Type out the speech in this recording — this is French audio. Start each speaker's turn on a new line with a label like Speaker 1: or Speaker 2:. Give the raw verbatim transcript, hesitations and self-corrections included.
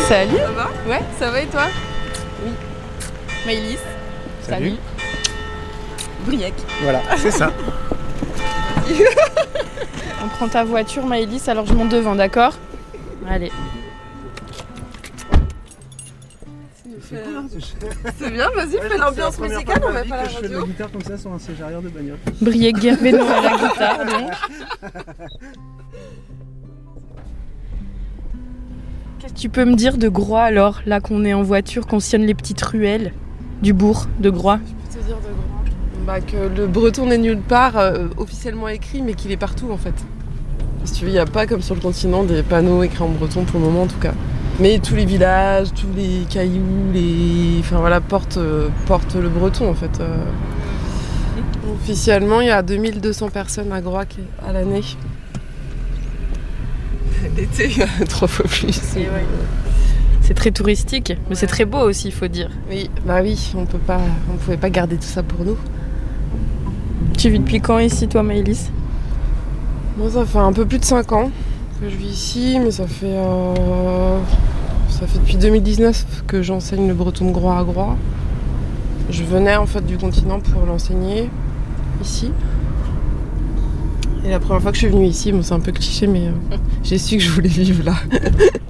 Speaker 1: Salut.
Speaker 2: Ça va?
Speaker 1: Ouais, ça va et toi?
Speaker 2: Oui.
Speaker 1: Maëlys.
Speaker 3: Salut.
Speaker 1: Briac.
Speaker 3: Voilà, c'est ça.
Speaker 1: On prend ta voiture, Maëlys, alors je monte devant, d'accord? Allez.
Speaker 2: C'est bien, vas-y, fais l'ambiance musicale, on va pas la
Speaker 3: Je fais de la
Speaker 2: radio.
Speaker 3: guitare comme ça sur un siège arrière de bagnole.
Speaker 1: Briac Guerbeno à la guitare, donc. Qu'est-ce que tu peux me dire de Groix alors, là qu'on est en voiture, qu'on sillonne les petites ruelles du bourg de Groix?
Speaker 2: Je peux te dire de Groix bah, que le breton n'est nulle part euh, officiellement écrit, mais qu'il est partout en fait. Si tu veux, il n'y a pas comme sur le continent des panneaux écrits en breton pour le moment en tout cas. Mais tous les villages, tous les cailloux, les... Enfin voilà, portent, euh, portent le breton en fait. Euh... Officiellement, il y a deux mille deux cents personnes à Groix qui- à l'année. L'été, il y a trois fois plus.
Speaker 1: Et ouais. C'est très touristique, mais c'est très beau aussi, il faut dire.
Speaker 2: Oui, bah oui, on peut pas, on pouvait pas garder tout ça pour nous.
Speaker 1: Tu vis depuis quand ici, toi, Maëlys?
Speaker 2: Moi, ça fait un peu plus de cinq ans que je vis ici, mais ça fait, euh, ça fait depuis deux mille dix-neuf que j'enseigne le breton de Groix à Groix. Je venais en fait du continent pour l'enseigner ici. Et la première fois que je suis venue ici, bon, c'est un peu cliché, mais euh, j'ai su que je voulais vivre là.